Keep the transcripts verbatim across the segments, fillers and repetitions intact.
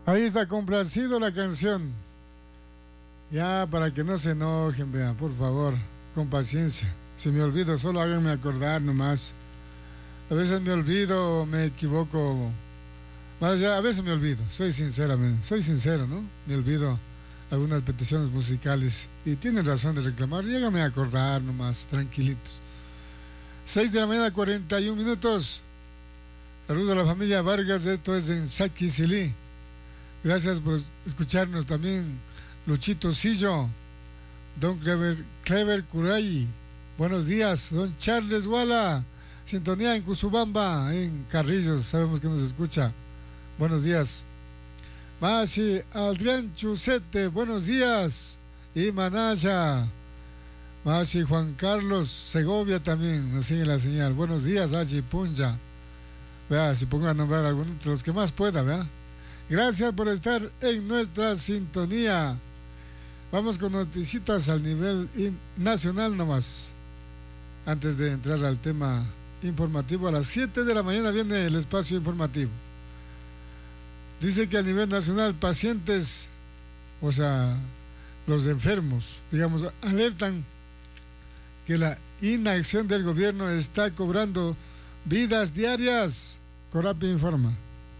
Ahí está complacido la canción. Ya, para que no se enojen, vean, por favor, con paciencia. Si me olvido, solo háganme acordar nomás. A veces me olvido, me equivoco. Más ya, a veces me olvido, soy sinceramente, soy sincero, ¿no? Me olvido algunas peticiones musicales y tienen razón de reclamar. Llégame a acordar nomás, tranquilitos. seis de la mañana, cuarenta y un minutos. Saludos a la familia Vargas, esto es en Saquisilí. Gracias por escucharnos también, Luchito Sillo, Don Clever, Clever Curay. Buenos días, Don Charles Wala, sintonía en Cusubamba, en Carrillos, sabemos que nos escucha. Buenos días. Masi Adrián Chusete, buenos días. Y Manaya. Masi Juan Carlos Segovia también nos sigue la señal. Buenos días, Achi Punja. Vea, si pongo a nombrar algunos de los que más pueda, vea. Gracias por estar en nuestra sintonía. Vamos con noticitas al nivel nacional nomás. Antes de entrar al tema informativo, a las siete de la mañana viene el espacio informativo. Dice que a nivel nacional pacientes, o sea, los enfermos, digamos, alertan que la inacción del gobierno está cobrando vidas diarias. Corapi informa.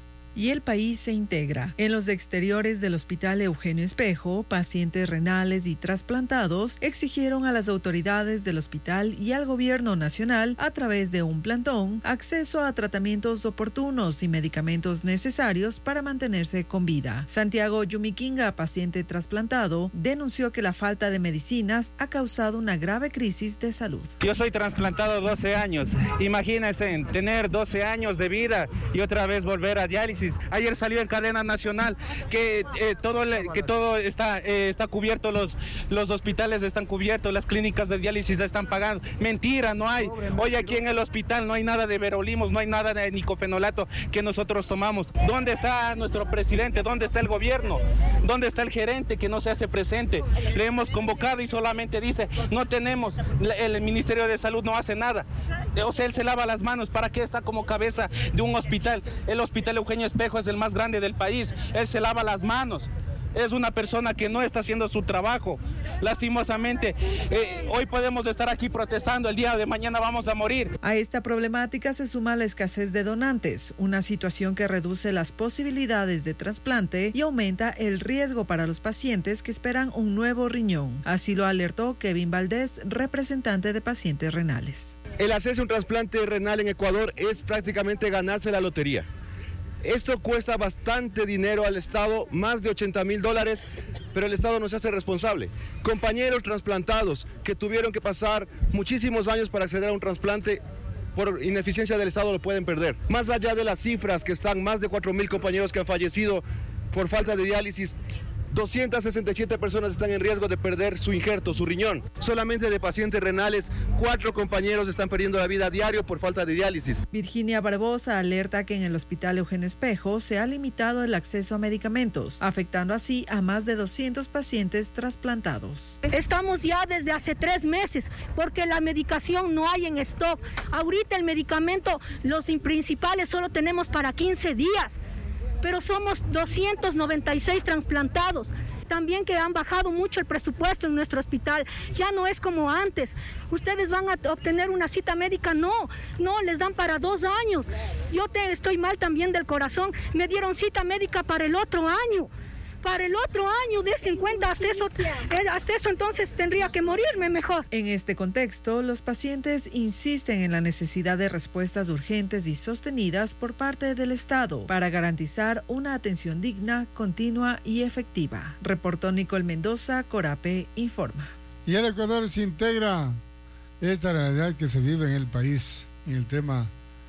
Y el país se integra. En los exteriores del Hospital Eugenio Espejo, pacientes renales y trasplantados exigieron a las autoridades del hospital y al gobierno nacional, a través de un plantón, acceso a tratamientos oportunos y medicamentos necesarios para mantenerse con vida. Santiago Yumiquinga, paciente trasplantado, denunció que la falta de medicinas ha causado una grave crisis de salud. Yo soy trasplantado doce años. Imagínense tener doce años de vida y otra vez volver a diálisis. Ayer salió en cadena nacional que eh, todo que todo está eh, está cubierto, los los hospitales están cubiertos, las clínicas de diálisis están pagando. Mentira, no hay. Hoy aquí en el hospital no hay nada de verolimos, no hay nada de nicofenolato que nosotros tomamos. ¿Dónde está nuestro presidente? ¿Dónde está el gobierno? ¿Dónde está el gerente que no se hace presente? Le hemos convocado y solamente dice, no tenemos, el Ministerio de Salud no hace nada. O sea, él se lava las manos. ¿Para qué está como cabeza de un hospital? El Hospital Eugenio Espejo es el más grande del país. Él se lava las manos. Es una persona que no está haciendo su trabajo. Lastimosamente, eh, hoy podemos estar aquí protestando, el día de mañana vamos a morir. A esta problemática se suma la escasez de donantes, una situación que reduce las posibilidades de trasplante y aumenta el riesgo para los pacientes que esperan un nuevo riñón. Así lo alertó Kevin Valdés, representante de pacientes renales. El hacerse un trasplante renal en Ecuador es prácticamente ganarse la lotería. Esto cuesta bastante dinero al Estado, más de ochenta mil dólares, pero el Estado no se hace responsable. Compañeros trasplantados que tuvieron que pasar muchísimos años para acceder a un trasplante, por ineficiencia del Estado lo pueden perder. Más allá de las cifras que están, más de cuatro mil compañeros que han fallecido por falta de diálisis, doscientas sesenta y siete personas están en riesgo de perder su injerto, su riñón. Solamente de pacientes renales, cuatro compañeros están perdiendo la vida a diario por falta de diálisis. Virginia Barbosa alerta que en el Hospital Eugenio Espejo se ha limitado el acceso a medicamentos, afectando así a más de doscientos pacientes trasplantados. Estamos ya desde hace tres meses porque la medicación no hay en stock. Ahorita el medicamento, los principales solo tenemos para quince días. Pero somos doscientos noventa y seis trasplantados. También que han bajado mucho el presupuesto en nuestro hospital. Ya no es como antes. Ustedes van a obtener una cita médica, no, no, les dan para dos años. Yo te, estoy mal también del corazón. Me dieron cita médica para el otro año. Para el otro año, de cincuenta hasta eso, hasta eso entonces tendría que morirme mejor. En este contexto, los pacientes insisten en la necesidad de respuestas urgentes y sostenidas por parte del Estado para garantizar una atención digna, continua y efectiva. Reportó Nicole Mendoza, Corape informa. Y el Ecuador se integra esta realidad que se vive en el país, en el tema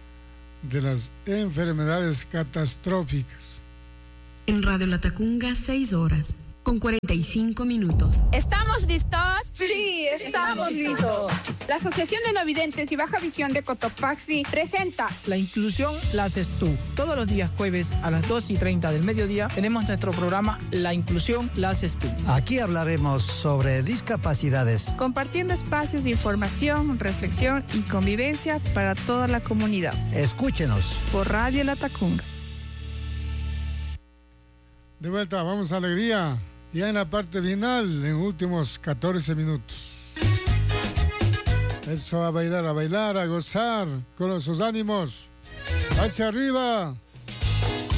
de las enfermedades catastróficas. En Radio Latacunga, seis horas, con cuarenta y cinco minutos. ¿Estamos listos? Sí, estamos listos. La Asociación de No Videntes y Baja Visión de Cotopaxi presenta La inclusión la haces tú. Todos los días jueves a las dos y treinta del mediodía tenemos nuestro programa La inclusión la haces tú. Aquí hablaremos sobre discapacidades, compartiendo espacios de información, reflexión y convivencia para toda la comunidad. Escúchenos por Radio Latacunga. De vuelta, vamos a alegría. Ya en la parte final, en últimos catorce minutos. Eso, a bailar, a bailar, a gozar con sus ánimos. Hacia arriba.